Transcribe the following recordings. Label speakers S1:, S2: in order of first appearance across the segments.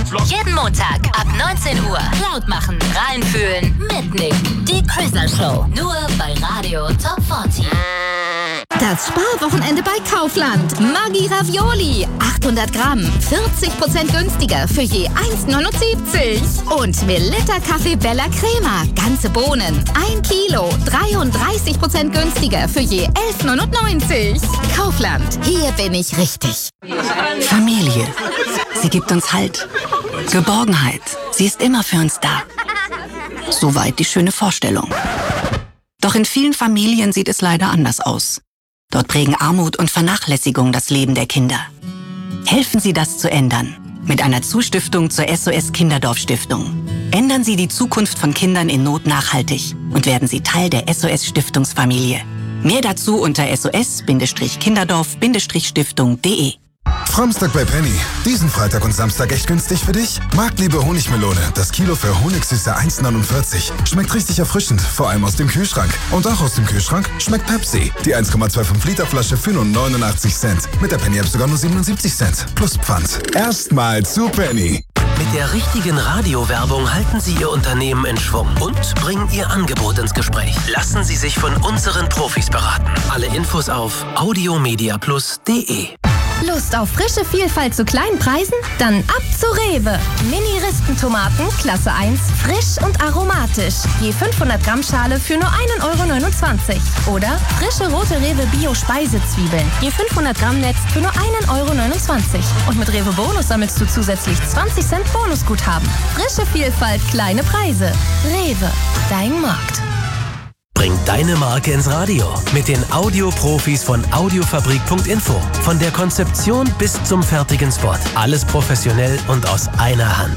S1: Jeden Montag ab 19 Uhr. Laut machen, reinfühlen, mitnehmen. Die Chriser Show. Nur bei Radio Top 40.
S2: Das Sparwochenende bei Kaufland. Maggi Ravioli. 800 Gramm. 40% günstiger für je 1,79. Und Melitta Kaffee Bella Crema. Ganze Bohnen. 1 Kilo. 33% günstiger für je 11,99. Kaufland. Hier bin ich richtig.
S3: Familie. Sie gibt uns Halt. Geborgenheit. Sie ist immer für uns da. Soweit die schöne Vorstellung. Doch in vielen Familien sieht es leider anders aus. Dort prägen Armut und Vernachlässigung das Leben der Kinder. Helfen Sie, das zu ändern. Mit einer Zustiftung zur SOS Kinderdorf Stiftung. Ändern Sie die Zukunft von Kindern in Not nachhaltig und werden Sie Teil der SOS Stiftungsfamilie. Mehr dazu unter sos-kinderdorf-stiftung.de.
S4: Framstag bei Penny. Diesen Freitag und Samstag echt günstig für dich? Marktliebe Honigmelone. Das Kilo für Honigsüße 1,49. Schmeckt richtig erfrischend, vor allem aus dem Kühlschrank. Und auch aus dem Kühlschrank schmeckt Pepsi. Die 1,25 Liter Flasche für nur 89 Cent. Mit der Penny-App sogar nur 77 Cent. Plus Pfand. Erstmal zu Penny.
S5: Mit der richtigen Radiowerbung halten Sie Ihr Unternehmen in Schwung und bringen Ihr Angebot ins Gespräch. Lassen Sie sich von unseren Profis beraten. Alle Infos auf audiomediaplus.de.
S6: Lust auf frische Vielfalt zu kleinen Preisen? Dann ab zu Rewe. Mini-Rispentomaten, Klasse 1, frisch und aromatisch. Je 500 Gramm Schale für nur 1,29 €. Oder frische rote Rewe Bio-Speisezwiebeln. Je 500 Gramm Netz für nur 1,29 €. Und mit Rewe Bonus sammelst du zusätzlich 20 Cent Bonusguthaben. Frische Vielfalt, kleine Preise. Rewe, dein Markt.
S5: Bring deine Marke ins Radio mit den Audioprofis von Audiofabrik.info. Von der Konzeption bis zum fertigen Spot. Alles professionell und aus einer Hand.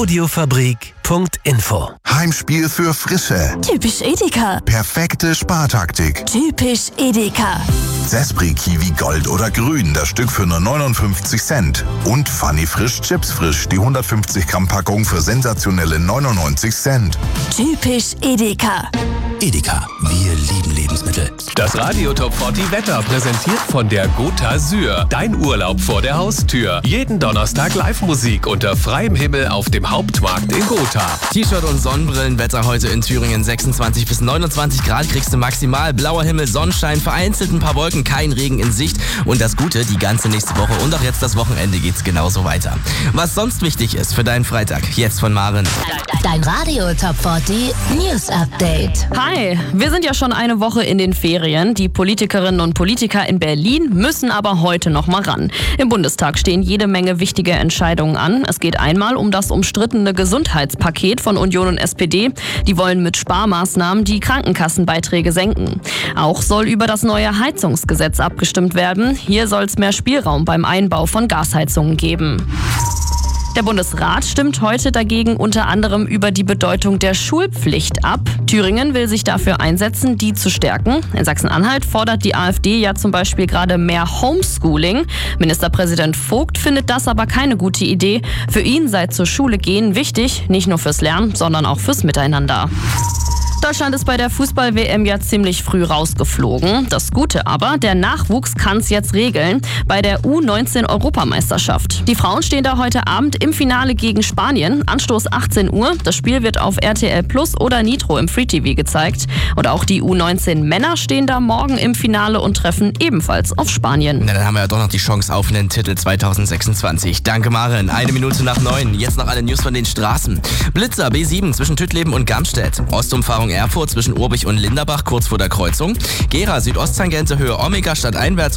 S5: Audiofabrik.info.
S7: Heimspiel für Frische.
S6: Typisch Edeka.
S7: Perfekte Spartaktik.
S6: Typisch Edeka.
S7: Zespri Kiwi Gold oder Grün, das Stück für nur 59 Cent. Und Funny Frisch Chips Frisch, die 150 Gramm Packung für sensationelle 99 Cent.
S6: Typisch Edeka.
S8: Edeka, wir lieben Lebensmittel.
S9: Das Radio Top 40 Wetter präsentiert von der Gotha Syr. Dein Urlaub vor der Haustür. Jeden Donnerstag Live-Musik unter freiem Himmel auf dem Hauptmarkt in Gotha.
S10: T-Shirt und Sonnenbrillenwetter heute in Thüringen. 26 bis 29 Grad kriegst du maximal. Blauer Himmel, Sonnenschein, vereinzelt ein paar Wolken, kein Regen in Sicht. Und das Gute, die ganze nächste Woche und auch jetzt das Wochenende geht's genauso weiter. Was sonst wichtig ist für deinen Freitag, jetzt von Maren.
S1: Dein Radio Top 40 News Update.
S11: Hi, wir sind ja schon eine Woche in den Ferien. Die Politikerinnen und Politiker in Berlin müssen aber heute noch mal ran. Im Bundestag stehen jede Menge wichtige Entscheidungen an. Es geht einmal um das umstrittene Gesundheitspaket von Union und SPD. Die wollen mit Sparmaßnahmen die Krankenkassenbeiträge senken. Auch soll über das neue Heizungsgesetz abgestimmt werden. Hier soll es mehr Spielraum beim Einbau von Gasheizungen geben. Der Bundesrat stimmt heute dagegen unter anderem über die Bedeutung der Schulpflicht ab. Thüringen will sich dafür einsetzen, die zu stärken. In Sachsen-Anhalt fordert die AfD ja zum Beispiel gerade mehr Homeschooling. Ministerpräsident Vogt findet das aber keine gute Idee. Für ihn sei zur Schule gehen wichtig, nicht nur fürs Lernen, sondern auch fürs Miteinander. Deutschland ist bei der Fußball-WM ja ziemlich früh rausgeflogen. Das Gute aber, der Nachwuchs kann es jetzt regeln bei der U19-Europameisterschaft. Die Frauen stehen da heute Abend im Finale gegen Spanien. Anstoß 18 Uhr. Das Spiel wird auf RTL Plus oder Nitro im Free TV gezeigt. Und auch die U19-Männer stehen da morgen im Finale und treffen ebenfalls auf Spanien.
S10: Na, dann haben wir ja doch noch die Chance auf einen Titel 2026. Danke, Maren. 1:09. Jetzt noch alle News von den Straßen. Blitzer B7 zwischen Tüttleben und Gamstedt. Ostumfahrung Erfurt zwischen Urbich und Linderbach kurz vor der Kreuzung. Gera Südosttangente Höhe Omega stadteinwärts